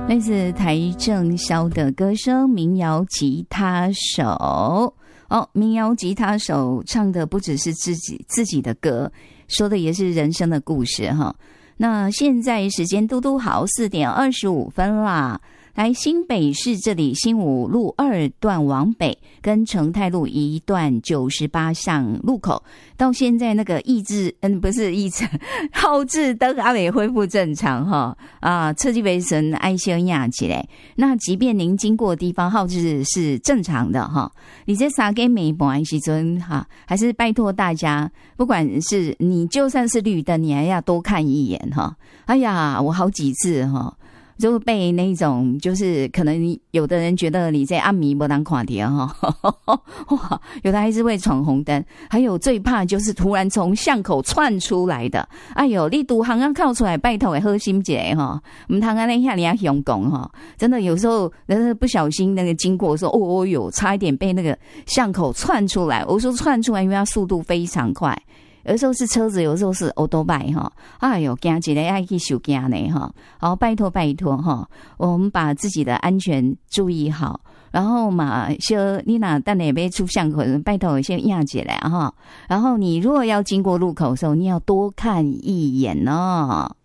来自台正宵的歌声，民谣吉他手民谣吉他手唱的不只是自己的歌，说的也是人生的故事哈。那现在时间嘟嘟好4点25分啦。来新北市这里，新武路2段往北跟成泰路1段98巷路口，到现在那个号志灯还没恢复正常哈车技卫生爱心亚起来。那即便您经过的地方号志是正常的哈，你这三个每半时阵哈，还是拜托大家，不管是你就算是绿灯，你还要多看一眼哈。哎呀，我好几次哈。就被那种就是可能有的人觉得你在暗迷没当看到哈，有的还是会闯红灯，还有最怕就是突然从巷口窜出来的，哎呦，你独行啊靠出来，拜托的好心一下哈，唔通啊那下你啊凶讲哈，真的有时候不小心那个经过说哦哟，差一点被那个巷口窜出来，我说窜出来，因为它速度非常快。有时候是车子，有时候是欧多拜哈，哎呦，惊一个爱去受惊呢哈。好，拜托哈，我们把自己的安全注意好，然后嘛，你哪等下要出巷口，拜托先压起来哈。然后你如果要经过路口的时候，你要多看一眼哦。